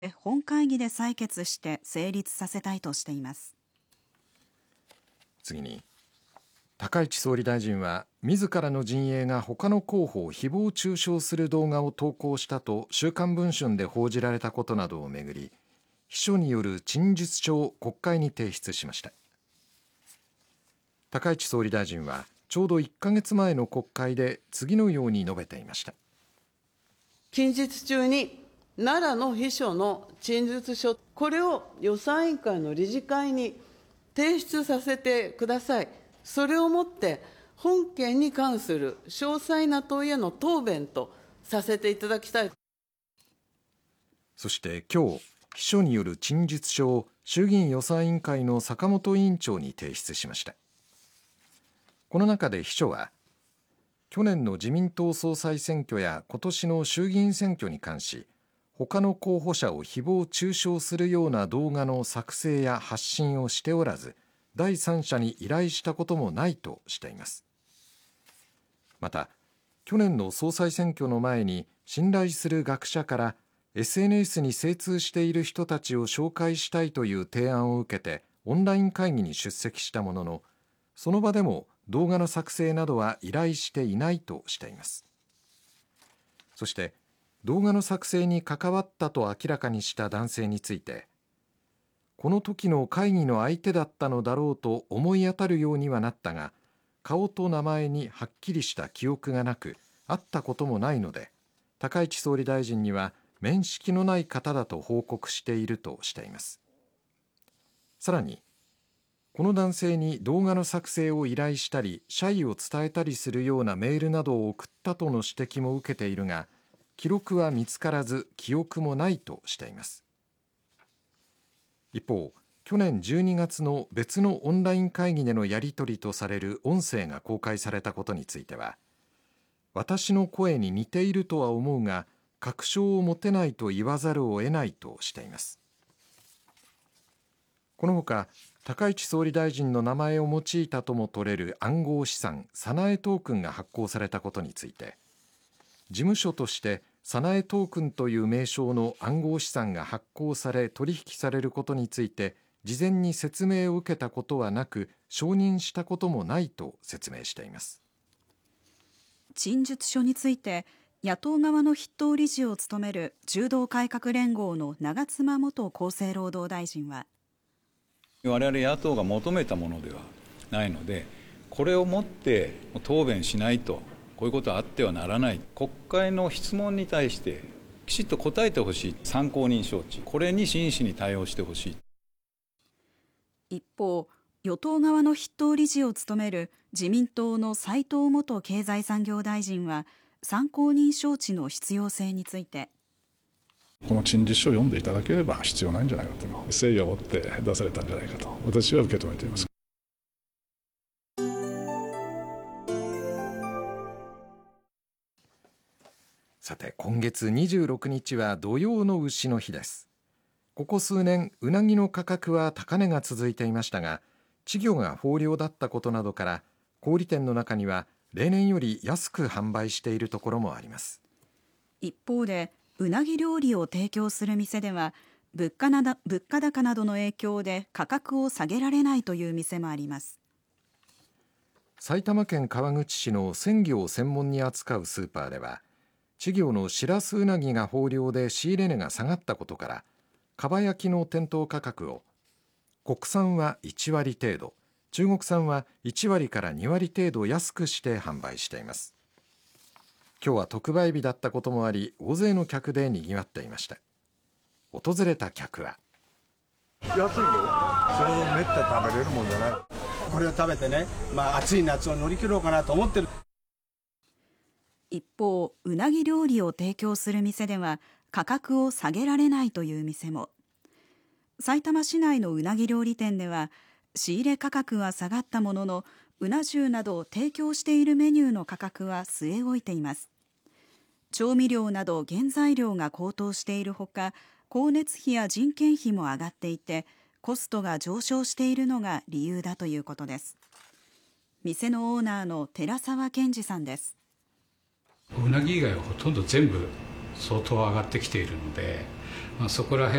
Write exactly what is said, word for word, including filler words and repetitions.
本会議で採決して成立させたいとしています。 次に、高市総理大臣は自らの陣営が他の候補を誹謗中傷する動画を投稿したと週刊文春で報じられたことなどをめぐり、秘書による陳述書を国会に提出しました。高市総理大臣はちょうどいっかげつまえの国会で次のように述べていました。 近日中に奈良の秘書の陳述書、これを予算委員会の理事会に提出させてください。それをもって本件に関する詳細な問いへの答弁とさせていただきたい。 そして今日、秘書による陳述書を衆議院予算委員会の坂本委員長に提出しました。この中で秘書は、去年の自民党総裁選挙や今年の衆議院選挙に関し、他の候補者を誹謗中傷するような動画の作成や発信をしておらず、第三者に依頼したこともないとしています。また、去年の総裁選挙の前に信頼する学者から エスエヌエス に精通している人たちを紹介したいという提案を受けてオンライン会議に出席したものの、その場でも動画の作成などは依頼していないとしています。そして動画の作成に関わったと明らかにした男性について、この時の会議の相手だったのだろうと思い当たるようにはなったが、顔と名前にはっきりした記憶がなく、会ったこともないので、高市総理大臣には面識のない方だと報告しているとしています。さらに、この男性に動画の作成を依頼したり、謝意を伝えたりするようなメールなどを送ったとの指摘も受けているが、記録は見つからず、記憶もないとしています。一方、去年じゅうにがつの別のオンライン会議でのやり取りとされる音声が公開されたことについては、私の声に似ているとは思うが、確証を持てないと言わざるを得ないとしています。このほか、高市総理大臣の名前を用いたとも取れる暗号資産、サナエトークンが発行されたことについて、事務所としてサナエトークンという名称の暗号資産が発行され取引されることについて、事前に説明を受けたことはなく、承認したこともないと説明しています。 陳述書について、野党側の筆頭理事を務める柔道改革連合の長妻元厚生労働大臣は、 我々野党が求めたものではないので、これをもって答弁しないと、こういうことはあってはならない。国会の質問に対してきちっと答えてほしい。参考人招致、これに真摯に対応してほしい。 一方、与党側の筆頭理事を務める自民党の斉藤元経済産業大臣は、参考人招致の必要性について、 この陳述書を読んでいただければ必要ないんじゃないかと、誠意を持って出されたんじゃないかと私は受け止めています。 さて、今月にじゅうろくにちは土用の丑の日です。ここ数年、うなぎの価格は高値が続いていましたが、稚魚が豊漁だったことなどから、小売店の中には例年より安く販売しているところもあります。 一方で、うなぎ料理を提供する店では、物価など、物価高などの影響で価格を下げられないという店もあります。 埼玉県川口市の鮮魚を専門に扱うスーパーでは、稚魚のシラスウナギが豊漁で仕入れ値が下がったことから、かば焼きの店頭価格を国産はいちわり程度、中国産はいちわりからにわり程度安くして販売しています。今日は特売日だったこともあり、大勢の客で賑わっていました。訪れた客は、 安いよ。それをめった食べれるもんじゃない。これを食べてね、まあ暑い夏を乗り切ろうかなと思ってる。 一方、うなぎ料理を提供する店では価格を下げられないという店も。さいたま市内のうなぎ料理店では、仕入れ価格は下がったものの、うな重などを提供しているメニューの価格は据え置いています。調味料など原材料が高騰しているほか、光熱費や人件費も上がっていて、コストが上昇しているのが理由だということです。店のオーナーの寺澤健二さんです。 うなぎ以外はほとんど全部相当上がってきているので、まあ、そこら辺